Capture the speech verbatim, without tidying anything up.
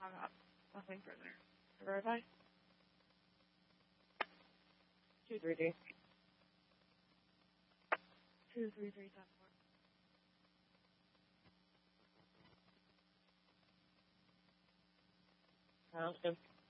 hung up. Nothing further. Verify. Two three three. Two three three seven four. Sounds good.